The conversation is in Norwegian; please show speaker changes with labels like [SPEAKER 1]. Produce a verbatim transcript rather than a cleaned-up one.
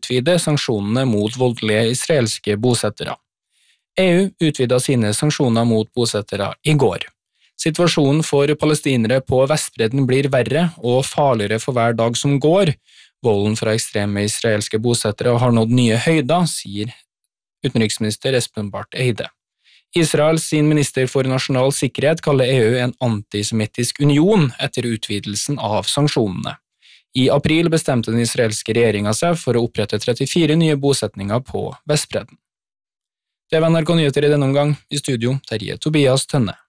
[SPEAKER 1] utvide sanksjonene mot voldelige israelske bosettere. E U utvidet sine sanksjoner mot bosettere i går. Situasjonen for palestinere på Vestbredden blir verre og farligere for hver dag som går. Volden fra ekstreme israelske bosettere har nådd nye høyder, sier utenriksminister Espen Barth Eide. Israels sin minister for nasjonal sikkerhet kaller E U en antisemittisk union etter utvidelsen av sanksjonene. I april bestemte den israelske regjeringen seg for å opprette trettifire nye bosetninger på Vestbredden. Det var N R K Nyheter i denne omgang. I studio, Terje Tobias Tønne.